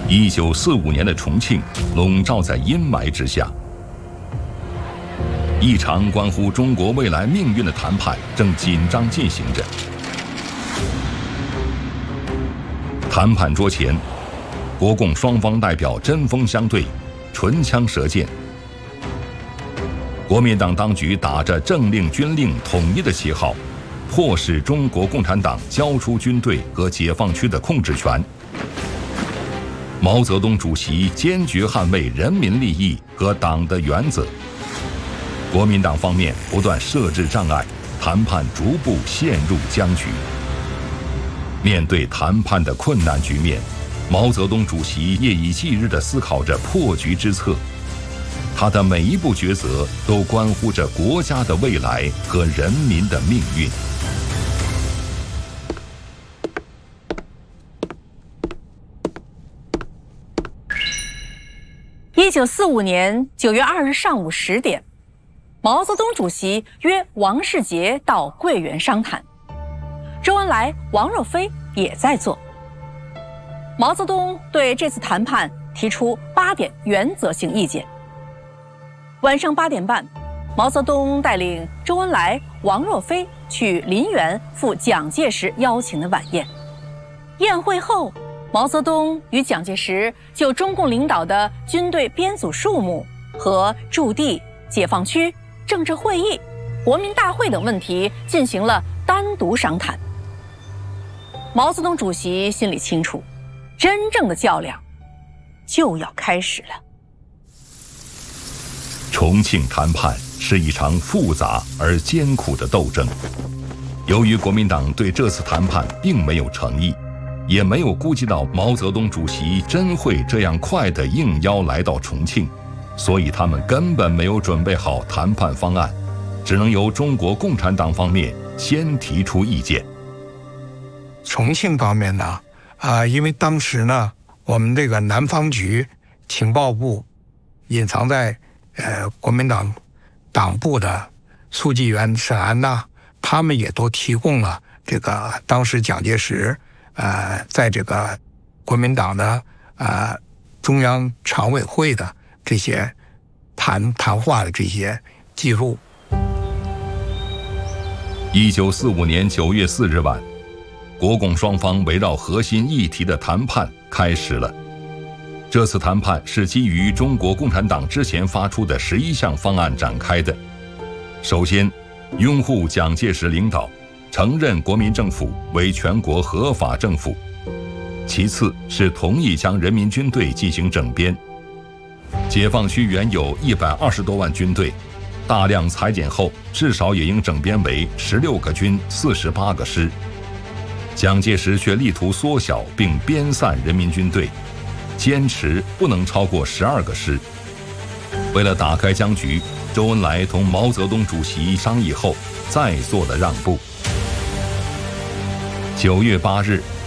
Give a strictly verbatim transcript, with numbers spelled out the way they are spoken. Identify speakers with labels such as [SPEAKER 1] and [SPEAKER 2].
[SPEAKER 1] 一九四五年的重庆笼罩在阴霾之下，一场关乎中国未来命运的谈判正紧张进行着。谈判桌前，国共双方代表针锋相对，唇枪舌剑。国民党当局打着政令军令统一的旗号，迫使中国共产党交出军队和解放区的控制权。毛泽东主席坚决捍卫人民利益和党的原则。国民党方面不断设置障碍，谈判逐步陷入僵局。面对谈判的困难局面，毛泽东主席夜以继日地思考着破局之策。他的每一步抉择都关乎着国家的未来和人民的命运。
[SPEAKER 2] 一九四五年九月二日上午十点，毛泽东主席约王世杰到桂园商谈，周恩来、王若飞也在座。毛泽东对这次谈判提出八点原则性意见。晚上八点半，毛泽东带领周恩来、王若飞去林园赴蒋介石邀请的晚宴。宴会后，毛泽东与蒋介石就中共领导的军队编组数目和驻地、解放区、政治会议、国民大会等问题进行了单独商谈。毛泽东主席心里清楚，真正的较量就要开始了。
[SPEAKER 1] 重庆谈判是一场复杂而艰苦的斗争。由于国民党对这次谈判并没有诚意，也没有估计到毛泽东主席真会这样快地应邀来到重庆，所以他们根本没有准备好谈判方案，只能由中国共产党方面先提出意见。
[SPEAKER 3] 重庆方面呢，啊、呃，因为当时呢，我们这个南方局情报部隐藏在呃国民党党部的书记员沈安呐，他们也都提供了这个当时蒋介石呃在这个国民党的呃中央常委会的这些谈谈话的这些记录。
[SPEAKER 1] 一九四五年九月四日晚，国共双方围绕核心议题的谈判开始了。这次谈判是基于中国共产党之前发出的十一项方案展开的。首先，拥护蒋介石领导，承认国民政府为全国合法政府。其次是同意将人民军队进行整编。解放区原有一百二十多万军队，大量裁减后，至少也应整编为十六个军、四十八个师。蒋介石却力图缩小并编散人民军队，坚持不能超过十二个师。为了打开僵局，周恩来同毛泽东主席商议后，再做了让步。九月八日，